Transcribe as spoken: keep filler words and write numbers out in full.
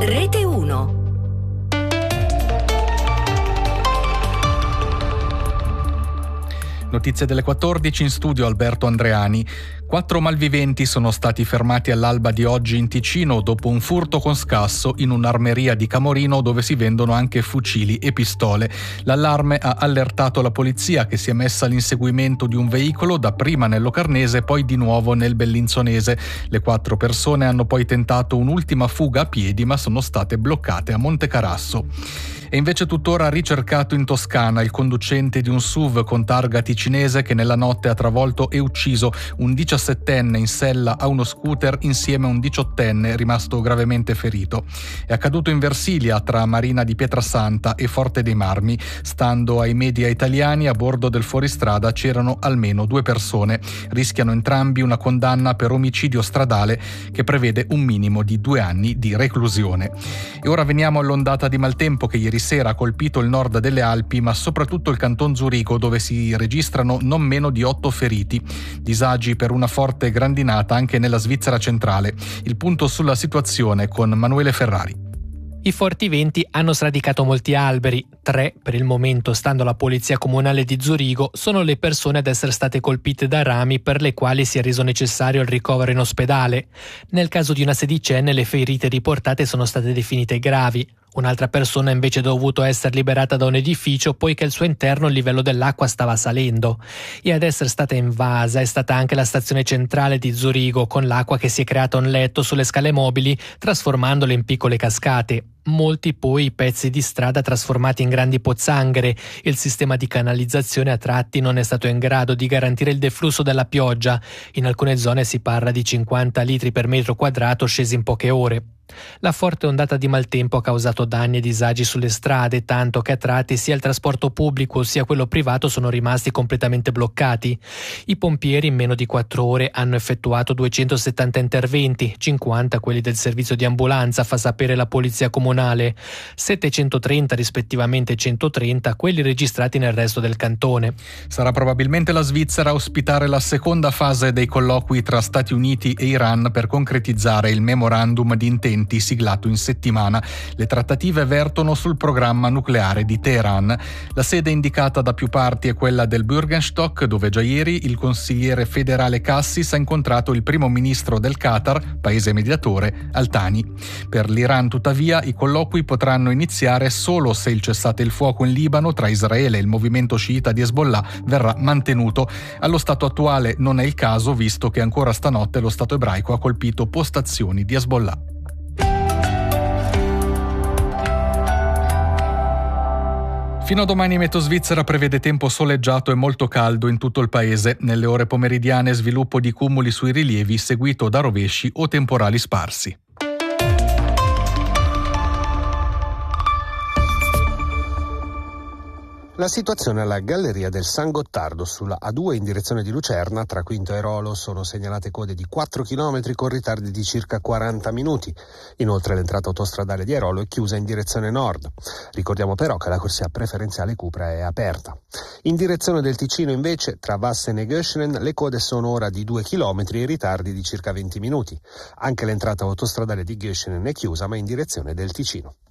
Rete uno. Notizie delle quattordici, in studio Alberto Andreani. Quattro malviventi sono stati fermati all'alba di oggi in Ticino dopo un furto con scasso in un'armeria di Camorino dove si vendono anche fucili e pistole. L'allarme ha allertato la polizia, che si è messa all'inseguimento di un veicolo dapprima nel Locarnese, poi di nuovo nel Bellinzonese. Le quattro persone hanno poi tentato un'ultima fuga a piedi, ma sono state bloccate a Montecarasso. È invece tuttora ricercato in Toscana il conducente di un S U V con targa ticinese che nella notte ha travolto e ucciso un diciassettenne in sella a uno scooter insieme a un diciottenne rimasto gravemente ferito. È accaduto in Versilia, tra Marina di Pietrasanta e Forte dei Marmi. Stando ai media italiani, a bordo del fuoristrada c'erano almeno due persone. Rischiano entrambi una condanna per omicidio stradale che prevede un minimo di due anni di reclusione. E ora veniamo all'ondata di maltempo che ieri sera ha colpito il nord delle Alpi, ma soprattutto il canton Zurigo, dove si registrano non meno di otto feriti. Disagi per una forte grandinata anche nella Svizzera centrale. Il punto sulla situazione con Manuele Ferrari. I forti venti hanno sradicato molti alberi. Tre, per il momento, stando alla polizia comunale di Zurigo, sono le persone ad essere state colpite da rami per le quali si è reso necessario il ricovero in ospedale. Nel caso di una sedicenne, le ferite riportate sono state definite gravi. Un'altra persona invece è dovuto essere liberata da un edificio poiché al suo interno il livello dell'acqua stava salendo. E ad essere stata invasa è stata anche la stazione centrale di Zurigo, con l'acqua che si è creata un letto sulle scale mobili, trasformandole in piccole cascate. Molti poi i pezzi di strada trasformati in grandi pozzanghere. Il sistema di canalizzazione a tratti non è stato in grado di garantire il deflusso della pioggia. In alcune zone si parla di cinquanta litri per metro quadrato scesi in poche ore. La forte ondata di maltempo ha causato danni e disagi sulle strade, tanto che a tratti sia il trasporto pubblico sia quello privato sono rimasti completamente bloccati. I pompieri in meno di quattro ore hanno effettuato duecentosettanta interventi, cinquanta quelli del servizio di ambulanza, fa sapere la polizia comunale, settecentotrenta rispettivamente centotrenta quelli registrati nel resto del cantone. Sarà probabilmente la Svizzera a ospitare la seconda fase dei colloqui tra Stati Uniti e Iran per concretizzare il memorandum di intesa siglato in settimana. Le trattative vertono sul programma nucleare di Teheran. La sede indicata da più parti è quella del Bürgenstock, dove già ieri il consigliere federale Cassis ha incontrato il primo ministro del Qatar, paese mediatore, Al-Thani. Per l'Iran, tuttavia, i colloqui potranno iniziare solo se il cessate il fuoco in Libano tra Israele e il movimento sciita di Hezbollah verrà mantenuto. Allo stato attuale non è il caso, visto che ancora stanotte lo Stato ebraico ha colpito postazioni di Hezbollah. Fino a domani Meteo Svizzera prevede tempo soleggiato e molto caldo in tutto il paese. Nelle ore pomeridiane sviluppo di cumuli sui rilievi seguito da rovesci o temporali sparsi. La situazione alla Galleria del San Gottardo sulla A due in direzione di Lucerna, tra Quinto e Rolo, sono segnalate code di quattro chilometri con ritardi di circa quaranta minuti. Inoltre l'entrata autostradale di Airolo è chiusa in direzione nord. Ricordiamo però che la corsia preferenziale Cupra è aperta. In direzione del Ticino invece, tra Vassen e Göschenen, le code sono ora di due chilometri e ritardi di circa venti minuti. Anche l'entrata autostradale di Göschenen è chiusa ma in direzione del Ticino.